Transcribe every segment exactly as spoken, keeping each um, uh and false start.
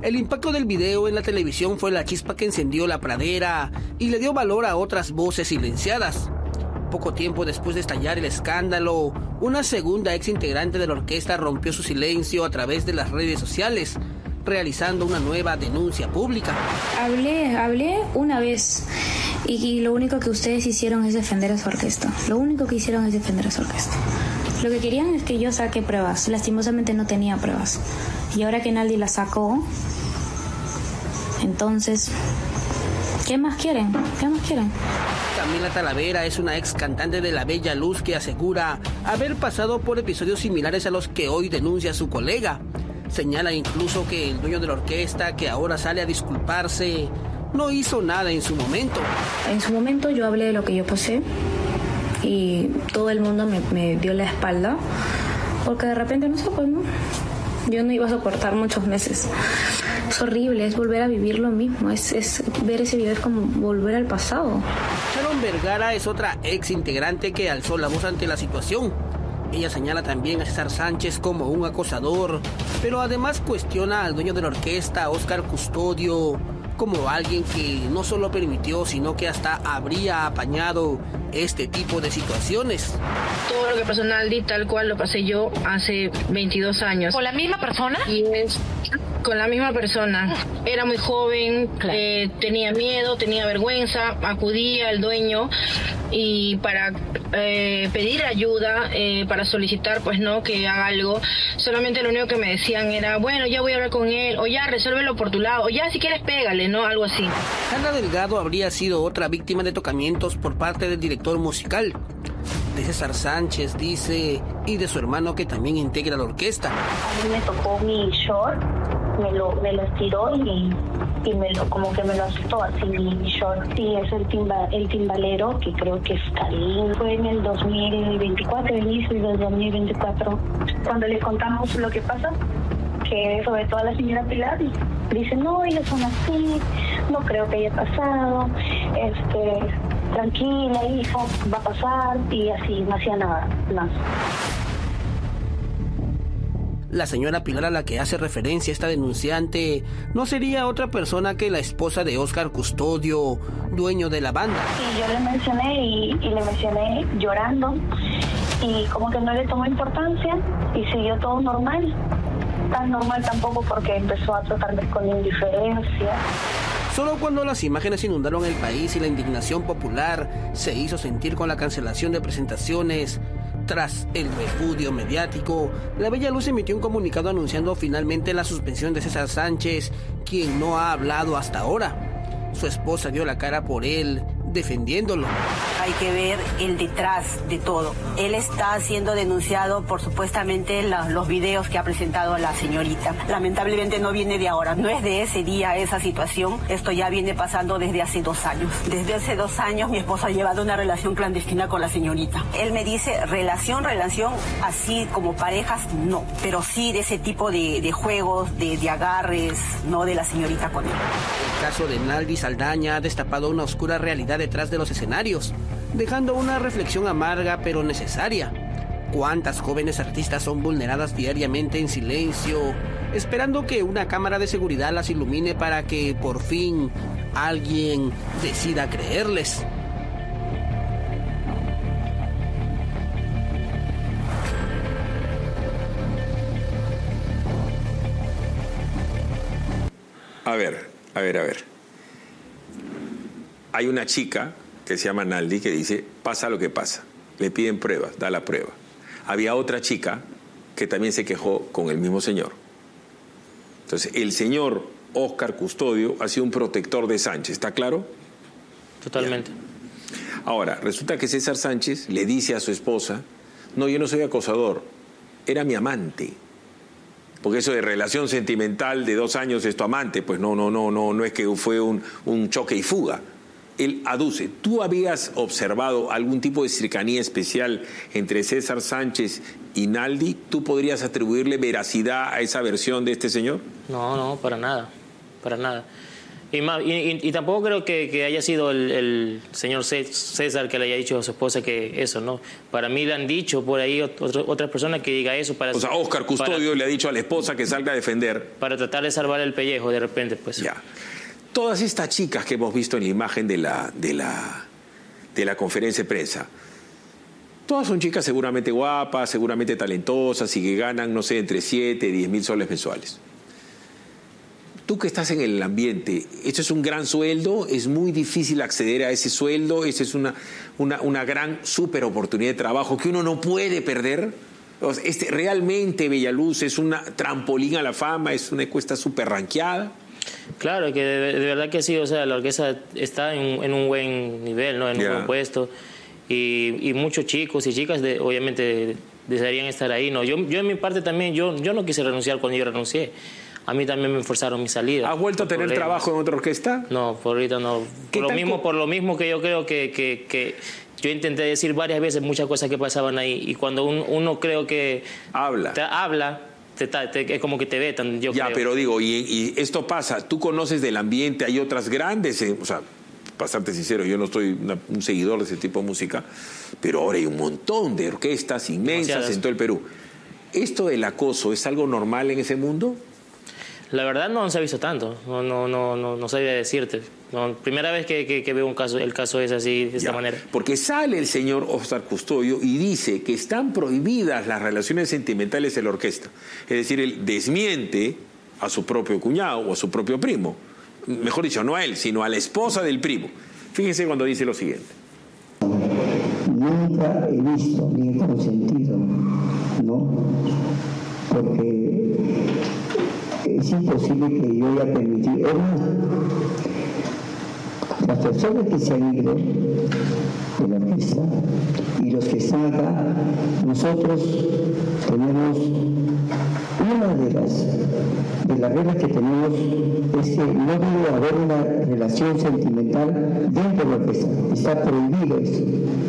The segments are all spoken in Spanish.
El impacto del video en la televisión fue la chispa que encendió la pradera y le dio valor a otras voces silenciadas. Poco tiempo después de estallar el escándalo, una segunda ex integrante de la orquesta rompió su silencio a través de las redes sociales, realizando una nueva denuncia pública. Hablé, hablé una vez y, y lo único que ustedes hicieron es defender a su orquesta. Lo único que hicieron es defender a su orquesta. Lo que querían es que yo saque pruebas. Lastimosamente no tenía pruebas. Y ahora que Naldi la sacó, entonces, ¿qué más quieren? ¿Qué más quieren? Camila Talavera es una ex cantante de La Bella Luz que asegura haber pasado por episodios similares a los que hoy denuncia su colega. Señala incluso que el dueño de la orquesta, que ahora sale a disculparse, no hizo nada en su momento. En su momento yo hablé de lo que yo pasé y todo el mundo me, me dio la espalda porque de repente, no sé, pues no, yo no iba a soportar muchos meses. Es horrible, es volver a vivir lo mismo, es, es ver ese video es como volver al pasado. Sharon Vergara es otra ex integrante que alzó la voz ante la situación. Ella señala también a César Sánchez como un acosador, pero además cuestiona al dueño de la orquesta, Óscar Custodio, como alguien que no solo permitió, sino que hasta habría apañado este tipo de situaciones. Todo lo que pasó en Naldi, tal cual lo pasé yo hace veintidós años. ¿Con la misma persona? Y es con la misma persona. Era muy joven, claro. eh, tenía miedo, tenía vergüenza, acudía al dueño y para eh, pedir ayuda, eh, para solicitar, pues no, que haga algo. Solamente lo único que me decían era, bueno, ya voy a hablar con él, o ya resuélvelo por tu lado, o ya si quieres pégale, ¿no? Algo así. Ana Delgado habría sido otra víctima de tocamientos por parte del director musical. De César Sánchez, dice, y de su hermano que también integra la orquesta. A mí me tocó mi short, me lo, me lo estiró y, y me lo, como que me lo asustó así mi short. Sí, es el, timba, el timbalero, que creo que es Karim. Fue en el dos mil veinticuatro, inicio del dos mil veinticuatro, cuando le contamos lo que pasa, que sobre todo a la señora Pilar, dice, no, ellos son así, no creo que haya pasado, este... tranquila, hija, va a pasar, y así, no hacía nada más. La señora Pilar a la que hace referencia esta denunciante no sería otra persona que la esposa de Óscar Custodio, dueño de la banda. Sí, yo le mencioné y, y le mencioné llorando y como que no le tomó importancia y siguió todo normal. Tan normal tampoco porque empezó a tratarme con indiferencia. Solo cuando las imágenes inundaron el país y la indignación popular se hizo sentir con la cancelación de presentaciones, tras el repudio mediático, La Bella Luz emitió un comunicado anunciando finalmente la suspensión de César Sánchez, quien no ha hablado hasta ahora. Su esposa dio la cara por él, defendiéndolo. Hay que ver el detrás de todo. Él está siendo denunciado por supuestamente la, los videos que ha presentado la señorita. Lamentablemente no viene de ahora, no es de ese día esa situación. Esto ya viene pasando desde hace dos años. Desde hace dos años mi esposa ha llevado una relación clandestina con la señorita. Él me dice relación, relación, así como parejas, no. Pero sí de ese tipo de, de juegos, de, de agarres, no de la señorita con él. El caso de Naldi Saldaña ha destapado una oscura realidad detrás de los escenarios, dejando una reflexión amarga pero necesaria. ¿Cuántas jóvenes artistas son vulneradas diariamente en silencio, esperando que una cámara de seguridad las ilumine para que por fin alguien decida creerles? A ver, a ver, a ver. Hay una chica que se llama Naldi que dice, pasa lo que pasa. Le piden pruebas, da la prueba. Había otra chica que también se quejó con el mismo señor. Entonces, el señor Óscar Custodio ha sido un protector de Sánchez, ¿está claro? Totalmente. Ya. Ahora, resulta que César Sánchez le dice a su esposa, no, yo no soy acosador, era mi amante. Porque eso de relación sentimental de dos años es tu amante, pues no, no, no, no, no es que fue un, un choque y fuga. Él aduce. ¿Tú habías observado algún tipo de cercanía especial entre César Sánchez y Naldi? ¿Tú podrías atribuirle veracidad a esa versión de este señor? No, no, para nada, para nada. Y, más, y, y, y tampoco creo que, que haya sido el, el señor César que le haya dicho a su esposa que eso, ¿no? Para mí le han dicho por ahí otro, otras personas que diga eso. Para, o sea, Óscar Custodio para, le ha dicho a la esposa que salga a defender. Para tratar de salvar el pellejo de repente, pues. Ya. Todas estas chicas que hemos visto en la imagen de la, de la, de la conferencia de prensa, todas son chicas seguramente guapas, seguramente talentosas y que ganan, no sé, entre siete y diez mil soles mensuales. Tú que estás en el ambiente, ¿esto es un gran sueldo? ¿Es muy difícil acceder a ese sueldo? ¿Esa es una, una, una gran super oportunidad de trabajo que uno no puede perder? O sea, este, ¿realmente Bellaluz es una trampolín a la fama? ¿Es una encuesta súper ranqueada? Claro, que de, de verdad que sí. O sea, la orquesta está en, en un buen nivel, ¿no? En yeah. un buen puesto. Y, y muchos chicos y chicas, de, obviamente, desearían estar ahí, ¿no? Yo, yo en mi parte también, yo, yo no quise renunciar cuando yo renuncié. A mí también me forzaron mi salida. ¿Has vuelto a tener problemas. trabajo en otra orquesta? No, por ahorita no. Por lo mismo, por lo mismo que yo creo que, que, que yo intenté decir varias veces muchas cosas que pasaban ahí. Y cuando un, uno creo que... Habla. Te habla, te, te, es como que te vetan, yo Ya, creo. pero digo, y, y esto pasa, tú conoces del ambiente, hay otras grandes... Eh, o sea, para serte sincero, yo no soy una, un seguidor de ese tipo de música, pero ahora hay un montón de orquestas inmensas Demasiadas. en todo el Perú. ¿Esto del acoso es algo normal en ese mundo? La verdad no se ha visto tanto, no no no no, no sabría decirte. No, primera vez que, que, que veo un caso, el caso es así, de esta ya, manera. Porque sale el señor Óscar Custodio y dice que están prohibidas las relaciones sentimentales en la orquesta. Es decir, él desmiente a su propio cuñado o a su propio primo. Mejor dicho, no a él, sino a la esposa del primo. Fíjense cuando dice lo siguiente. Nunca he visto ni he consentido, ¿no? Porque es imposible que yo haya permitido. Es más, las personas que se han ido de la orquesta y los que están acá, nosotros tenemos una de las, de las reglas que tenemos es que no debe haber una relación sentimental dentro de la orquesta. Está prohibido esto.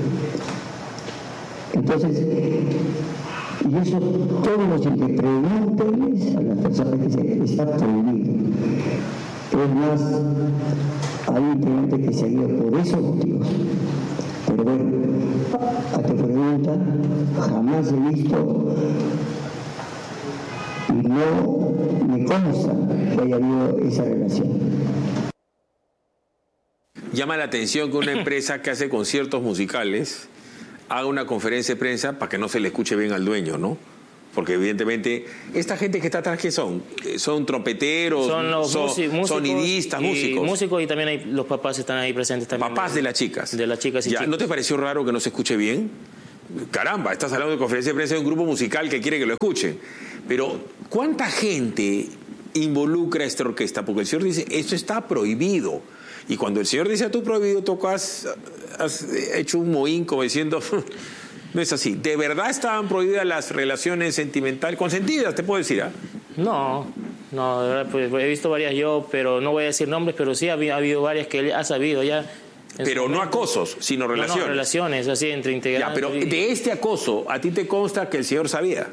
Entonces, y eso todos los que pregunten a las personas que se, está prohibido. Es más, hay un integrante que se ha ido por esos motivos. Pero bueno, a tu pregunta, jamás he visto y no me consta que haya habido esa relación. Llama la atención que una empresa que hace conciertos musicales haga una conferencia de prensa para que no se le escuche bien al dueño, ¿no? Porque evidentemente, esta gente que está atrás, ¿qué son? Son trompeteros, son, los son músicos, sonidistas, y músicos. Músicos y también hay, los papás están ahí presentes también. Papás de las chicas. De las chicas y ya, chicos. ¿No te pareció raro que no se escuche bien? Caramba, estás hablando de conferencia de prensa de un grupo musical que quiere que lo escuchen. Pero, ¿cuánta gente involucra a esta orquesta? Porque el señor dice, esto está prohibido. Y cuando el señor dice, tú prohibido, tocas, has hecho un mohín como diciendo... No es así. ¿De verdad estaban prohibidas las relaciones sentimentales? Consentidas, te puedo decir, ¿ah? ¿eh? No, no, de verdad, pues, he visto varias yo, pero no voy a decir nombres, pero sí ha habido, ha habido varias que él ha sabido ya. Pero no acosos, sino relaciones. No, no, relaciones, así, entre integrantes. Ya, pero de este acoso, ¿a ti te consta que el señor sabía?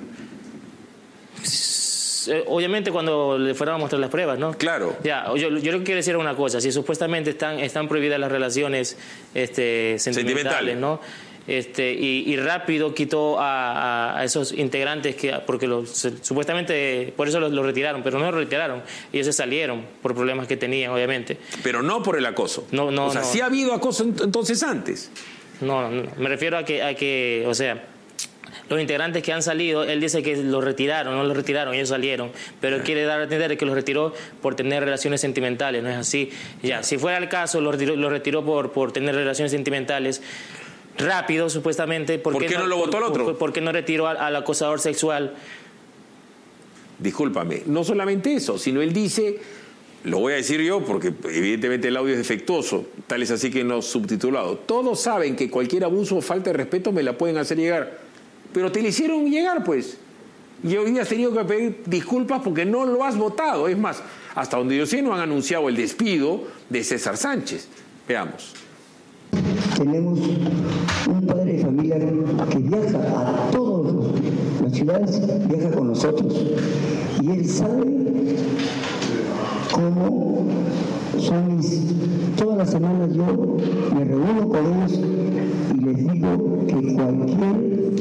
Obviamente cuando le fueron a mostrar las pruebas, ¿no? Claro. Ya, yo, yo lo que quiero decir es una cosa, si supuestamente están, están prohibidas las relaciones este, sentimentales, ¿no? Este, y, y rápido quitó a, a, a esos integrantes que porque los, supuestamente por eso los, los retiraron, pero no los retiraron, ellos se salieron por problemas que tenían, obviamente. Pero no por el acoso. No, no, o sea, no. ¿sí ha habido acoso entonces antes? No, no, me refiero a que, a que, o sea, los integrantes que han salido, él dice que los retiraron, no los retiraron, ellos salieron, pero él quiere dar a entender que los retiró por tener relaciones sentimentales, no es así. Ya, si fuera el caso, los retiró, los retiró por, por tener relaciones sentimentales rápido, supuestamente. ¿Por, ¿Por qué no, no lo votó el otro? ¿Por, por qué no retiró al, al acosador sexual? Discúlpame, no solamente eso, sino él dice, lo voy a decir yo porque evidentemente el audio es defectuoso, tal es así que no subtitulado. Todos saben que cualquier abuso o falta de respeto me la pueden hacer llegar, pero te la hicieron llegar, pues. Y hoy día has tenido que pedir disculpas porque no lo has votado. Es más, hasta donde yo sé no han anunciado el despido de César Sánchez. Veamos. Tenemos un padre de familia que viaja a todas las ciudades, viaja con nosotros. Y él sabe como son mis, todas las semanas yo me reúno con ellos y les digo que cualquier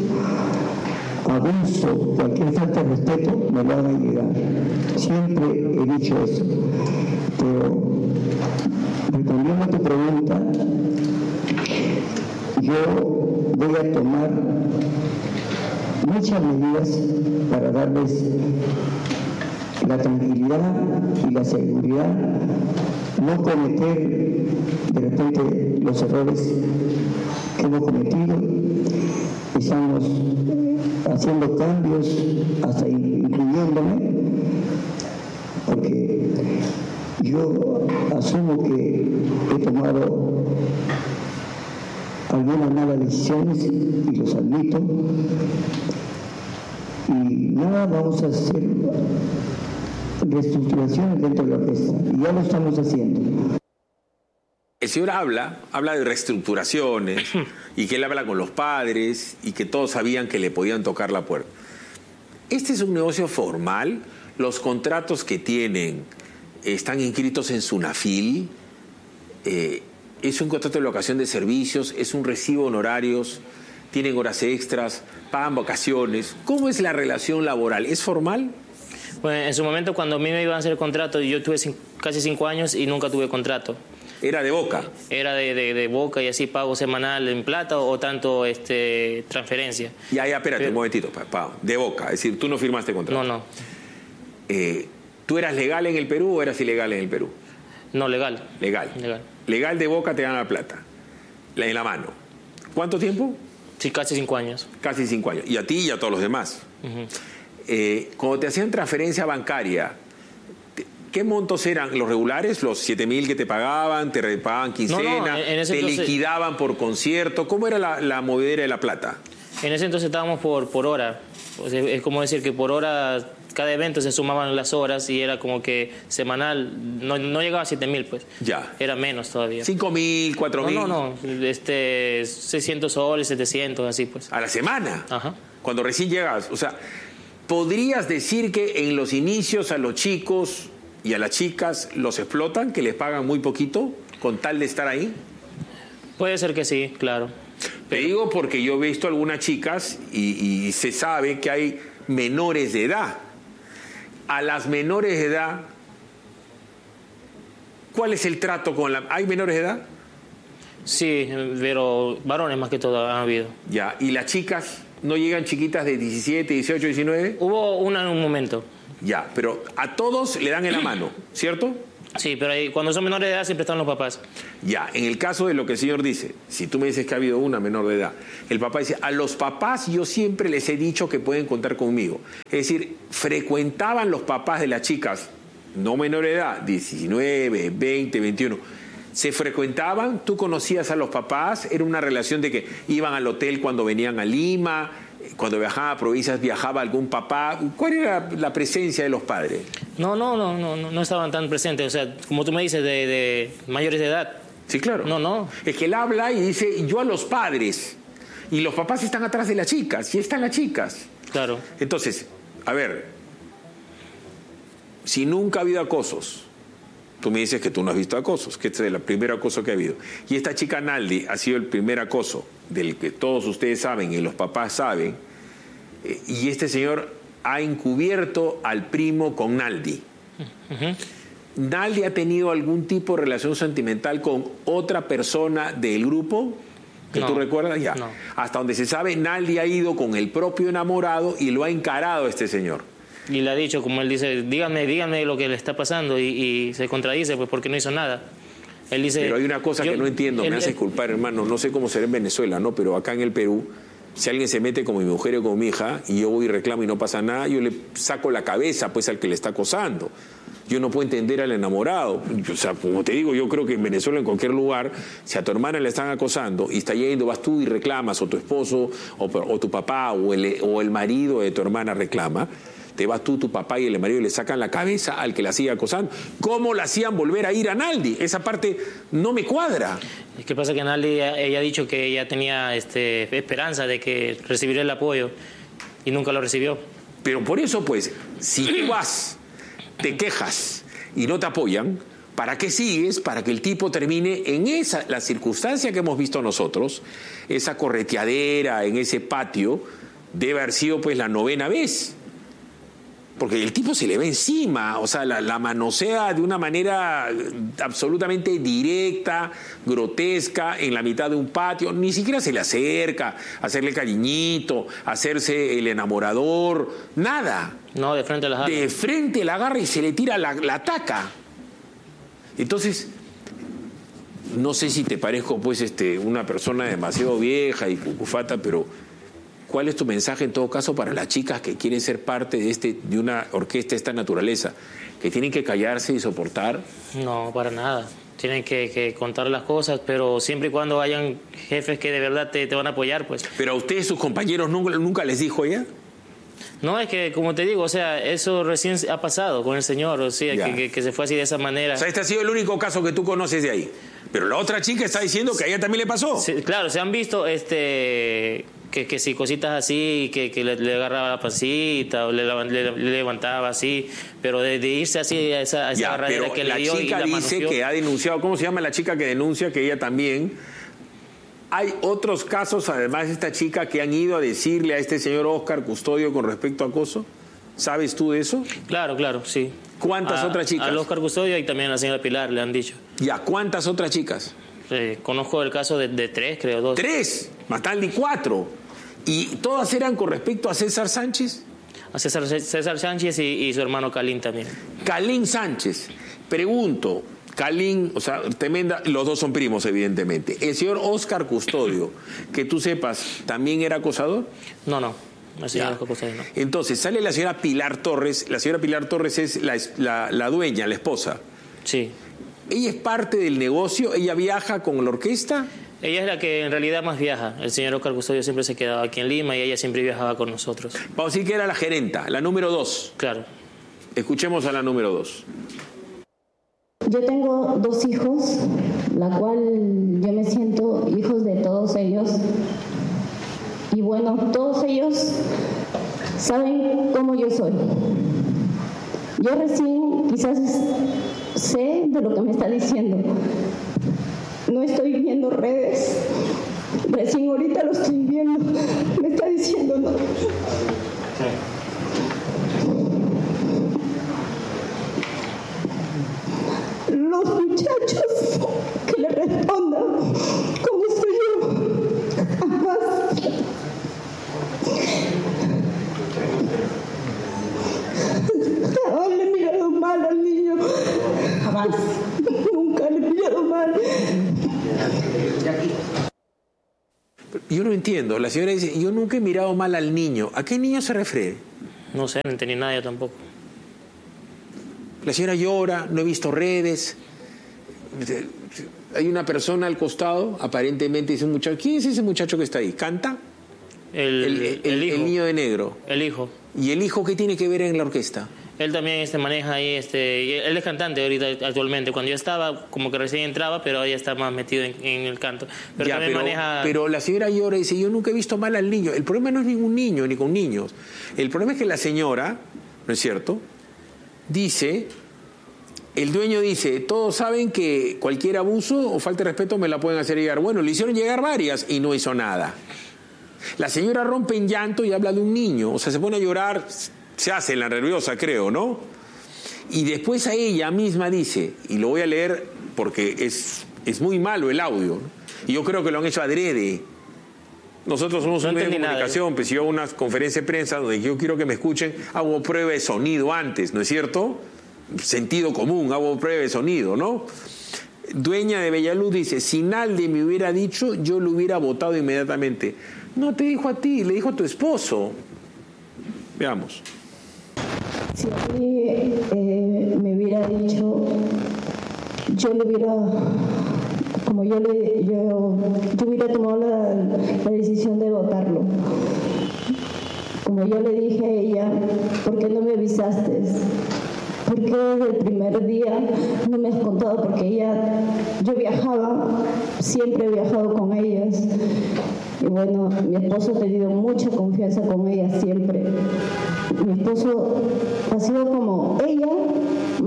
abuso, cualquier falta de respeto me lo hagan llegar. Siempre he dicho eso. Pero respondiendo a tu pregunta, yo voy a tomar muchas medidas para darles la tranquilidad y la seguridad, no cometer de repente los errores que hemos cometido. Estamos haciendo cambios, hasta incluyéndome, porque yo asumo que he tomado algunas malas decisiones y los admito, y nada, vamos a hacer reestructuraciones dentro de la orquesta, y ya lo estamos haciendo. El señor habla, habla de reestructuraciones y que él habla con los padres y que todos sabían que le podían tocar la puerta. ¿Este es un negocio formal? ¿Los contratos que tienen están inscritos en SUNAFIL? Eh, ¿Es un contrato de locación de servicios? ¿Es un recibo de honorarios? ¿Tienen horas extras? ¿Pagan vacaciones? ¿Cómo es la relación laboral? ¿Es formal? Pues en su momento, cuando a mí me iban a hacer el contrato, yo tuve cinco, casi cinco años y nunca tuve contrato. ¿Era de boca? Era de, de, de boca y así pago semanal en plata o, o tanto este, transferencia. Ya, ya, espérate Pero, un momentito, Pau. De boca, es decir, tú no firmaste contrato. No, no. Eh, ¿Tú eras legal en el Perú o eras ilegal en el Perú? No, legal. Legal. Legal. Legal de boca te dan la plata, la en la mano. ¿Cuánto tiempo? Sí, casi cinco años. Casi cinco años. Y a ti y a todos los demás. Uh-huh. eh, cuando te hacían transferencia bancaria, ¿qué montos eran los regulares? ¿Los siete mil que te pagaban? ¿Te pagaban quincena? No, no, en ese ¿Te entonces... liquidaban por concierto? ¿Cómo era la, la movedera de la plata? En ese entonces estábamos por, por hora. O sea, es como decir que por hora, cada evento se sumaban las horas y era como que semanal, no, no llegaba a siete mil, pues. Ya. Era menos todavía. ¿cinco mil, cuatro mil? No, no, no. Este, seiscientos soles, setecientos, así pues. ¿A la semana? Ajá. Cuando recién llegabas. O sea, ¿podrías decir que en los inicios a los chicos y a las chicas los explotan, que les pagan muy poquito con tal de estar ahí? Puede ser que sí, claro. Te digo porque yo he visto algunas chicas y, y se sabe que hay menores de edad. A las menores de edad, ¿cuál es el trato con la...? ¿Hay menores de edad? Sí, pero varones más que todo han habido. Ya, ¿y las chicas no llegan chiquitas de diecisiete, dieciocho, diecinueve? Hubo una en un momento. Ya, pero a todos le dan en la mano, ¿cierto? Sí, pero ahí, cuando son menores de edad siempre están los papás. Ya, en el caso de lo que el señor dice, si tú me dices que ha habido una menor de edad, el papá dice, a los papás yo siempre les he dicho que pueden contar conmigo. Es decir, frecuentaban los papás de las chicas, no menor de edad, diecinueve, veinte, veintiuno, se frecuentaban, tú conocías a los papás, era una relación de que iban al hotel cuando venían a Lima, cuando viajaban a provincias viajaba algún papá. ¿Cuál era la presencia de los padres? No, no, no, no, no estaban tan presentes. O sea, como tú me dices, de, de mayores de edad. Sí, claro. No, no. Es que él habla y dice, yo a los padres. Y los papás están atrás de las chicas. Y están las chicas. Claro. Entonces, a ver, si nunca ha habido acosos, tú me dices que tú no has visto acosos, que este es el primer acoso que ha habido. Y esta chica Naldi ha sido el primer acoso del que todos ustedes saben y los papás saben. Eh, y este señor ha encubierto al primo con Naldi. Uh-huh. ¿Naldi ha tenido algún tipo de relación sentimental con otra persona del grupo? ¿Que no, tú recuerdas? Ya. No. Hasta donde se sabe, Naldi ha ido con el propio enamorado y lo ha encarado a este señor. Y le ha dicho, como él dice, dígame, dígame lo que le está pasando, y, y se contradice, pues porque no hizo nada. Él dice... Pero hay una cosa yo, que no entiendo, él, me hace culpar, hermano, no sé cómo será en Venezuela, ¿no? Pero acá en el Perú, si alguien se mete con mi mujer o con mi hija, y yo voy y reclamo y no pasa nada, yo le saco la cabeza, pues, al que le está acosando. Yo no puedo entender al enamorado. O sea, como te digo, yo creo que en Venezuela, en cualquier lugar, si a tu hermana le están acosando y está yendo, vas tú y reclamas, o tu esposo, o, o tu papá, o el, o el marido de tu hermana reclama, te vas tú, tu papá y el marido y le sacan la cabeza al que la sigue acosando. ¿Cómo la hacían volver a ir a Naldi? Esa parte no me cuadra. Es que pasa que Naldi, ella ha dicho que ella tenía este, esperanza de que recibiría el apoyo y nunca lo recibió. Pero por eso, pues, si tú vas, te quejas, y no te apoyan, ¿para qué sigues? Para que el tipo termine en esa, la circunstancia que hemos visto nosotros, esa correteadera en ese patio, debe haber sido pues la novena vez. Porque el tipo se le ve encima, o sea, la, la manosea de una manera absolutamente directa, grotesca, en la mitad de un patio. Ni siquiera se le acerca a hacerle cariñito, a hacerse el enamorador, nada. No, de frente la agarra. De frente la agarra y se le tira, la, la ataca. Entonces, no sé si te parezco pues este, una persona demasiado vieja y cucufata, pero ¿cuál es tu mensaje en todo caso para las chicas que quieren ser parte de, este, de una orquesta de esta naturaleza? ¿Que tienen que callarse y soportar? No, para nada. Tienen que, que contar las cosas, pero siempre y cuando hayan jefes que de verdad te, te van a apoyar, pues. ¿Pero a ustedes, sus compañeros, nunca, nunca les dijo ella? No, es que, como te digo, o sea, eso recién ha pasado con el señor, o sea, que, que, que se fue así de esa manera. O sea, este ha sido el único caso que tú conoces de ahí. Pero la otra chica está diciendo que a ella también le pasó. Sí, claro, se han visto este que, que si cositas así, que, que le, le agarraba la pancita o le, le, le levantaba así, pero de, de irse así a esa, a esa ya, agarradera que la le dio chica y la dice manoseó. Que ha denunciado, ¿cómo se llama la chica que denuncia? Que ella también. Hay otros casos, además de esta chica, que han ido a decirle a este señor Óscar Custodio con respecto a acoso. ¿Sabes tú de eso? Claro, claro, sí. ¿Cuántas a, otras chicas? Al Óscar Custodio y también a la señora Pilar le han dicho. Ya, ¿cuántas otras chicas? Eh, conozco el caso de, de tres, creo, dos. Tres, Mataldi cuatro. ¿Y todas eran con respecto a César Sánchez? A César, César Sánchez y, y su hermano Calín también. Calín Sánchez. Pregunto, Calín, o sea, tremenda, los dos son primos, evidentemente. ¿El señor Óscar Custodio, que tú sepas, también era acosador? No, no. La señora Custodio no. Entonces, sale la señora Pilar Torres. La señora Pilar Torres es la, la, la dueña, la esposa. Sí. ¿Ella es parte del negocio? ¿ Ella viaja con la orquesta? Ella es la que en realidad más viaja. El señor Óscar Custodio siempre se quedaba aquí en Lima y ella siempre viajaba con nosotros. Vamos a decir que era la gerenta, la número dos. Claro. Escuchemos a la número dos. Yo tengo dos hijos, la cual yo me siento hijos de todos ellos. Y bueno, todos ellos saben cómo yo soy. Yo recién quizás sé de lo que me está diciendo. No estoy viendo redes. Recién ahorita lo estoy viendo. Me está diciendo no. Los muchachos que le respondan cómo soy yo. Jamás. Jamás le he mirado mal al niño. Jamás. Nunca le he mirado mal. Yo no entiendo. La señora dice, yo nunca he mirado mal al niño. ¿A qué niño se refiere? No sé, no entendí nada yo tampoco. La señora llora, no he visto redes. Hay una persona al costado, aparentemente dice un muchacho. ¿Quién es ese muchacho que está ahí? ¿Canta? El, el, el, el, hijo. El niño de negro. El hijo. ¿Y el hijo qué tiene que ver en la orquesta? Él también este, maneja ahí, este, él es cantante ahorita actualmente. Cuando yo estaba, como que recién entraba, pero ahí está más metido en, en el canto. Pero ya, también pero, maneja... pero la señora llora y dice, yo nunca he visto mal al niño. El problema no es ningún niño, ni con niños. El problema es que la señora, ¿no es cierto?, dice, el dueño dice, todos saben que cualquier abuso o falta de respeto me la pueden hacer llegar. Bueno, le hicieron llegar varias y no hizo nada. La señora rompe en llanto y habla de un niño. O sea, se pone a llorar... Se hace la nerviosa, creo, ¿no? Y después a ella misma dice, y lo voy a leer porque es, es muy malo el audio, ¿no? Y yo creo que lo han hecho adrede. Nosotros somos no un medio de comunicación, nada, ¿eh? Pues yo hago una conferencia de prensa donde yo quiero que me escuchen, hago prueba de sonido antes, ¿no es cierto? Sentido común, hago prueba de sonido, ¿no? Dueña de Bellaluz dice, si Nalde me hubiera dicho, yo lo hubiera votado inmediatamente. No te dijo a ti, le dijo a tu esposo. Veamos. Si a mí eh, me hubiera dicho, yo le hubiera, como yo le, yo, yo hubiera tomado la, la decisión de votarlo. Como yo le dije a ella, ¿por qué no me avisaste? ¿Por qué desde el primer día no me has contado? Porque ella, yo viajaba, siempre he viajado con ellas. Y bueno, mi esposo ha tenido mucha confianza con ella siempre. Mi esposo ha sido como ella,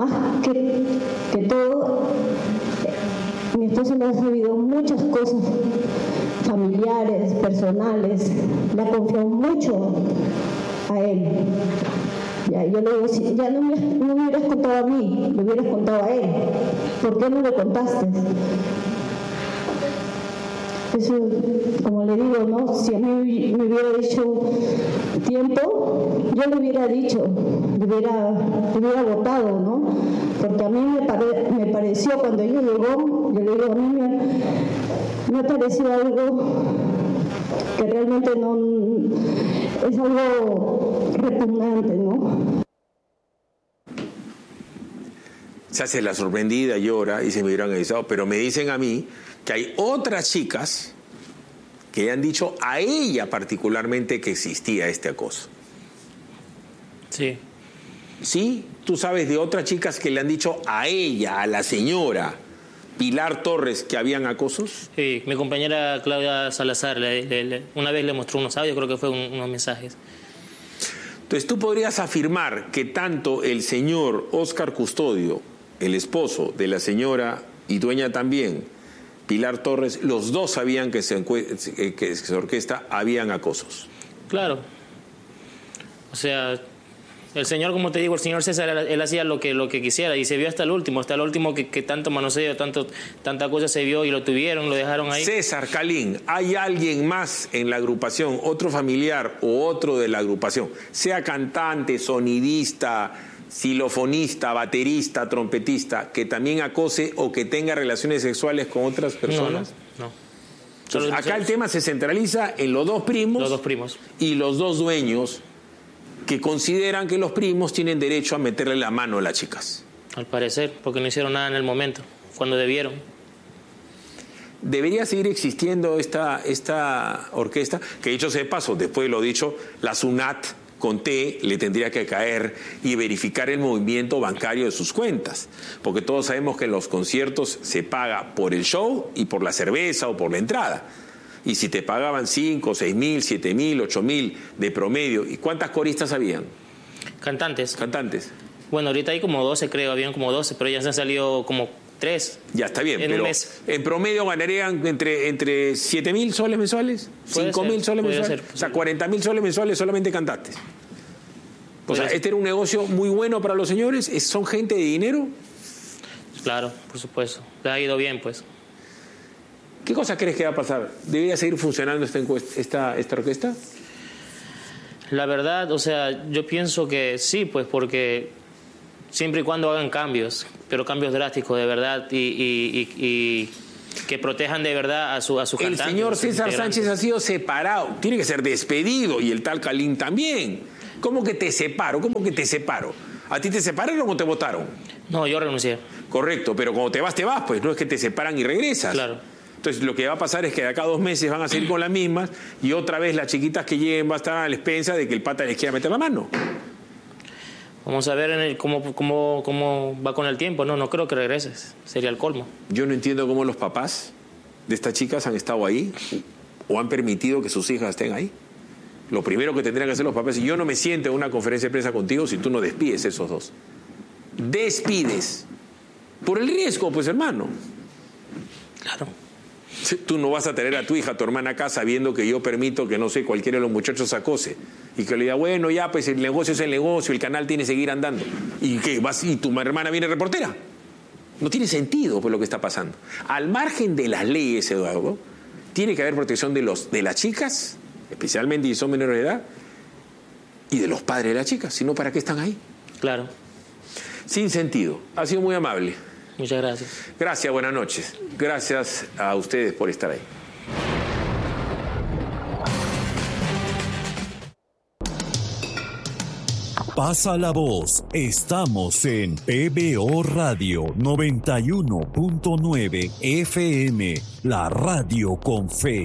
más que, que todo, mi esposo me ha sabido muchas cosas familiares, personales, le ha confiado mucho a él. Ya, yo le digo, si ya no me, no me hubieras contado a mí, le hubieras contado a él. ¿Por qué no le contaste? Eso, como le digo, ¿no? Si a mí me hubiera dicho tiempo, yo le hubiera dicho, le hubiera, le hubiera votado, ¿no? Porque a mí me, pare, me pareció, cuando ella llegó, yo le digo, a mí me, me pareció algo que realmente no es algo repugnante, ¿no? Se hace la sorprendida, llora y se me hubieran avisado, pero me dicen a mí que hay otras chicas que han dicho a ella particularmente que existía este acoso. Sí. ¿Sí? ¿Tú sabes de otras chicas que le han dicho a ella, a la señora Pilar Torres, que habían acosos? Sí, mi compañera Claudia Salazar le, le, le, una vez le mostró unos audios, creo que fue un, unos mensajes. Entonces tú podrías afirmar que tanto el señor Óscar Custodio, el esposo de la señora y dueña también, Pilar Torres, los dos sabían que se, que se orquesta habían acosos. Claro. O sea, el señor, como te digo, el señor César, él hacía lo que, lo que quisiera y se vio hasta el último, hasta el último que, que tanto manoseo, tanto, tanta cosa se vio y lo tuvieron, lo dejaron ahí. César Calín, ¿hay alguien más en la agrupación, otro familiar o otro de la agrupación, sea cantante, sonidista, xilofonista, baterista, trompetista, que también acose o que tenga relaciones sexuales con otras personas? No, no. no. Entonces, acá el tema se centraliza en los dos primos, los dos primos y los dos dueños que consideran que los primos tienen derecho a meterle la mano a las chicas. Al parecer, porque no hicieron nada en el momento, cuando debieron. ¿Debería seguir existiendo esta, esta orquesta? Que dicho sea de paso, después de lo dicho, la SUNAT con T le tendría que caer y verificar el movimiento bancario de sus cuentas, porque todos sabemos que en los conciertos se paga por el show y por la cerveza o por la entrada, y si te pagaban cinco, seis mil, siete mil, ocho mil de promedio, ¿y cuántas coristas habían? Cantantes. Cantantes. Bueno, ahorita hay como doce, creo, habían como doce, pero ya se han salido como tres. Ya está bien, en pero un mes. En promedio ganarían entre, entre siete mil soles mensuales, cinco mil soles mensuales, ser, o sea, cuarenta mil soles mensuales solamente cantantes. O sea, este era un negocio muy bueno para los señores. ¿Son gente de dinero? Claro, por supuesto. Le ha ido bien, pues. ¿Qué cosa crees que va a pasar? ¿Debería seguir funcionando esta, esta, esta orquesta? La verdad, o sea, yo pienso que sí, pues, porque siempre y cuando hagan cambios, pero cambios drásticos, de verdad, y, y, y, y que protejan de verdad a su a sus El cantantes. El señor César Sánchez ha sido separado. Tiene que ser despedido, y el tal Calín también. ¿Cómo que te separo? ¿Cómo que te separo? ¿A ti te separaron o te votaron? No, yo renuncié. Correcto, pero cuando te vas, te vas, pues no es que te separan y regresas. Claro. Entonces lo que va a pasar es que de acá a dos meses van a seguir con las mismas y otra vez las chiquitas que lleguen va a estar a la expensa de que el pata les quiera meter la mano. Vamos a ver en el, cómo, cómo, cómo va con el tiempo. No, no creo que regreses. Sería el colmo. Yo no entiendo cómo los papás de estas chicas han estado ahí o han permitido que sus hijas estén ahí. Lo primero que tendrían que hacer los papás, y yo no me siento en una conferencia de prensa contigo si tú no despides esos dos. Despides. Por el riesgo, pues, hermano. Claro. Tú no vas a tener a tu hija, a tu hermana acá, sabiendo que yo permito que, no sé, cualquiera de los muchachos acose. Y que le diga, bueno, ya, pues el negocio es el negocio, el canal tiene que seguir andando. ¿Y qué? ¿Vas, y tu hermana viene reportera? No tiene sentido, pues, lo que está pasando. Al margen de las leyes, Eduardo, tiene que haber protección de, los, de las chicas, especialmente si son menores de edad, y de los padres de las chicas. Si no, ¿para qué están ahí? Claro. Sin sentido. Ha sido muy amable. Muchas gracias. Gracias, buenas noches. Gracias a ustedes por estar ahí. Pasa la voz. Estamos en P B O Radio noventa y uno punto nueve F M, la radio con fe.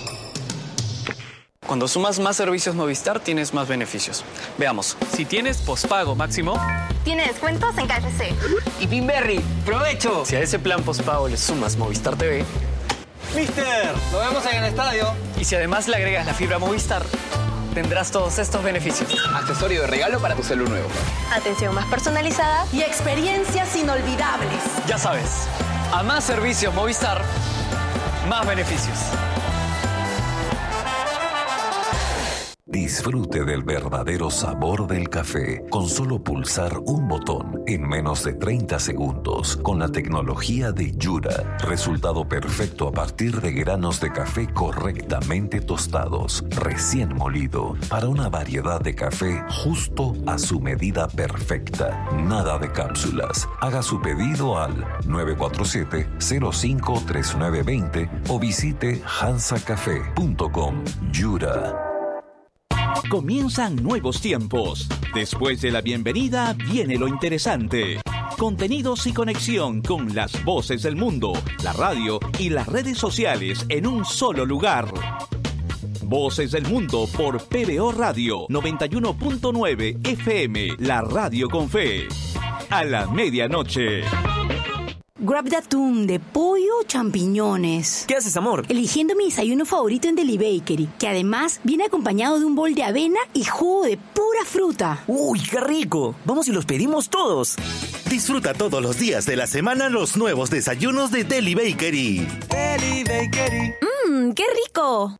Cuando sumas más servicios Movistar, tienes más beneficios. Veamos. Si tienes pospago máximo, tiene descuentos en K F C. Y Pinberry, ¡provecho! Si a ese plan pospago le sumas Movistar T V, ¡Mister! ¡Lo vemos en el estadio! Y si además le agregas la fibra Movistar, tendrás todos estos beneficios. Accesorio de regalo para tu celular nuevo. Atención más personalizada y experiencias inolvidables. Ya sabes, a más servicios Movistar, más beneficios. Disfrute del verdadero sabor del café con solo pulsar un botón en menos de treinta segundos con la tecnología de Yura. Resultado perfecto a partir de granos de café correctamente tostados, recién molido, para una variedad de café justo a su medida perfecta. Nada de cápsulas. Haga su pedido al nueve cuatro siete, cero cinco tres nueve dos cero o visite hansa café punto com. Yura. Comienzan nuevos tiempos. Después de la bienvenida viene lo interesante. Contenidos y conexión con las voces del mundo, la radio y las redes sociales en un solo lugar. Voces del Mundo por P B O Radio noventa y uno punto nueve F M, la radio con fe. A la medianoche. Grab de atún, de pollo o champiñones. ¿Qué haces, amor? Eligiendo mi desayuno favorito en Deli Bakery, que además viene acompañado de un bol de avena y jugo de pura fruta. ¡Uy, qué rico! Vamos y los pedimos todos. Disfruta todos los días de la semana los nuevos desayunos de Deli Bakery. Deli Bakery. ¡Mmm, qué rico!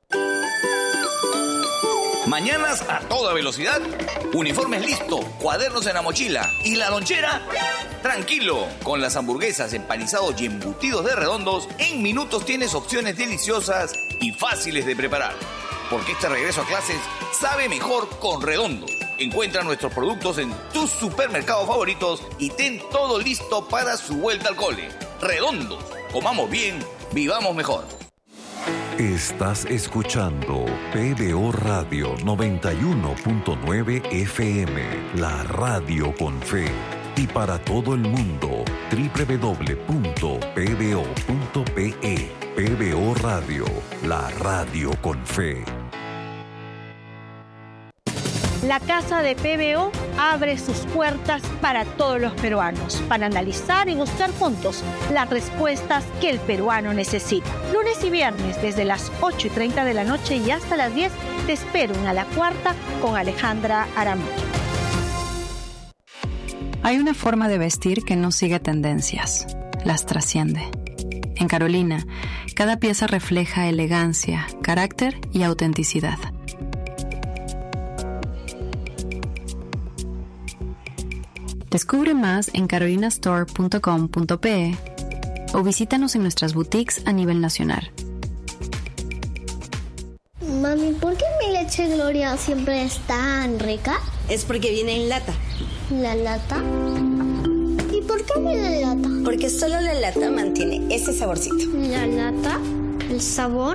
Mañanas a toda velocidad, uniformes listo, cuadernos en la mochila y la lonchera. Tranquilo, con las hamburguesas, empanizados y embutidos de Redondos, en minutos tienes opciones deliciosas y fáciles de preparar. Porque este regreso a clases sabe mejor con Redondos. Encuentra nuestros productos en tus supermercados favoritos y ten todo listo para su vuelta al cole. Redondos, comamos bien, vivamos mejor. Estás escuchando P B O Radio noventa y uno punto nueve F M, la radio con fe. Y para todo el mundo, doble u doble u doble u punto p b o punto p e. P B O Radio, la radio con fe. La Casa de P B O abre sus puertas para todos los peruanos, para analizar y buscar juntos las respuestas que el peruano necesita. Lunes y viernes, desde las ocho y treinta de la noche y hasta las diez, te espero en A la Cuarta con Alejandra Aramillo. Hay una forma de vestir que no sigue tendencias, las trasciende. En Carolina, cada pieza refleja elegancia, carácter y autenticidad. Descubre más en carolina store punto com punto p e o visítanos en nuestras boutiques a nivel nacional. Mami, ¿por qué mi leche Gloria siempre es tan rica? Es porque viene en lata. ¿La lata? ¿Y por qué viene en lata? Porque solo la lata mantiene ese saborcito. ¿La lata? ¿El sabor?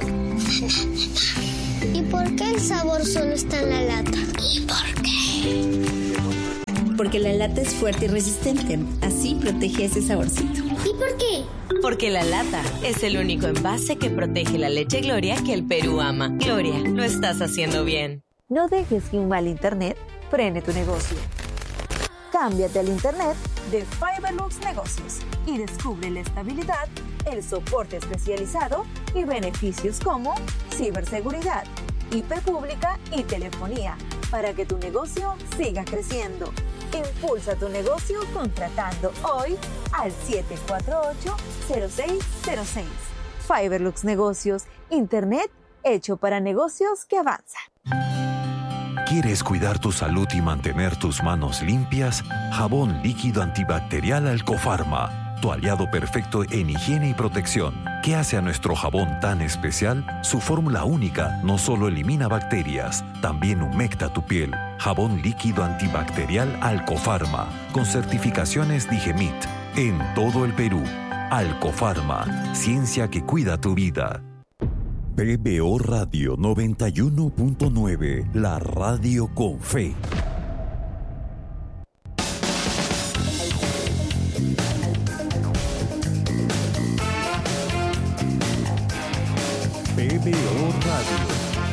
¿Y por qué el sabor solo está en la lata? ¿Y por qué? Porque la lata es fuerte y resistente. Así protege ese saborcito. ¿Y por qué? Porque la lata es el único envase que protege la leche Gloria que el Perú ama. Gloria, lo estás haciendo bien. No dejes que un mal internet frene tu negocio. Cámbiate al internet de Fiberlux Negocios y descubre la estabilidad, el soporte especializado y beneficios como ciberseguridad, I P pública y telefonía para que tu negocio siga creciendo. Impulsa tu negocio contratando hoy al siete cuatro ocho, cero seis cero seis. Fiberlux Negocios, internet hecho para negocios que avanzan. ¿Quieres cuidar tu salud y mantener tus manos limpias? Jabón líquido antibacterial Alcofarma, tu aliado perfecto en higiene y protección. ¿Qué hace a nuestro jabón tan especial? Su fórmula única no solo elimina bacterias, también humecta tu piel. Jabón líquido antibacterial Alcofarma, con certificaciones Digemit, en todo el Perú. Alcofarma, ciencia que cuida tu vida. P B O Radio noventa y uno punto nueve, la radio con fe.